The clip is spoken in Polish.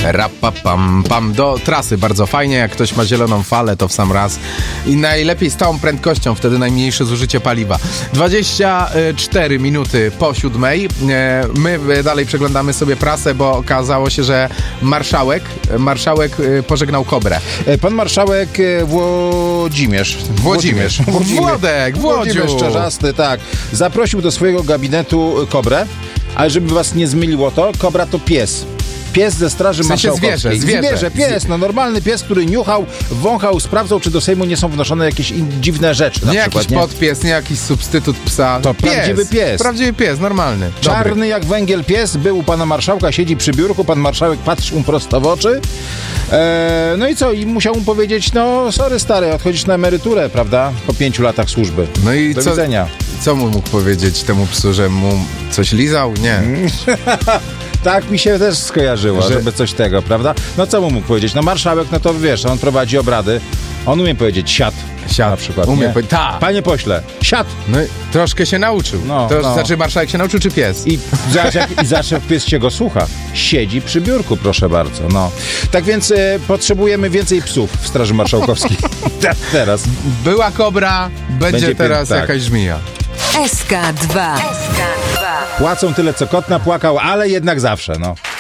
Rapapam, pam, do trasy bardzo fajnie, jak ktoś ma zieloną falę, to w sam raz i najlepiej z całą prędkością, wtedy najmniejsze zużycie paliwa. 24 minuty po 7. My dalej przeglądamy sobie prasę, bo okazało się, że marszałek pożegnał Kobrę. Pan marszałek Włodzimierz, Włodziu. Czarzasty, tak. Zaprosił do swojego gabinetu Kobrę, ale żeby was nie zmyliło to, Kobra to pies. Pies ze Straży Marszałkowskiej. Zwierzę. Pies, normalny pies, który niuchał, wąchał, sprawdzał, czy do Sejmu nie są wnoszone jakieś dziwne rzeczy. Nie jakiś podpies, nie jakiś substytut psa. To prawdziwy pies. Prawdziwy pies, normalny. Czarny Dobry. jak węgiel pies, był u pana marszałka, siedzi przy biurku, pan marszałek patrzy mu prosto w oczy. No i co? I musiał mu powiedzieć, no sorry stary, odchodzisz na emeryturę, prawda? Po 5 latach służby. No i do widzenia. Co mu mógł powiedzieć temu psu, że mu coś lizał? Nie. Tak mi się też skojarzyło, żeby coś tego, prawda? No co mu mógł powiedzieć? No marszałek, no to wiesz, on prowadzi obrady. On umie powiedzieć siad na przykład. Umie powiedzieć, tak. Panie pośle, siad. No troszkę się nauczył. Znaczy marszałek się nauczył, czy pies? I zawsze pies się go słucha. Siedzi przy biurku, proszę bardzo. No. Tak więc potrzebujemy więcej psów w Straży Marszałkowskiej. Teraz. Była Kobra, będzie teraz jakaś żmija. SK2. Płacą tyle, co kot napłakał, ale jednak zawsze, no.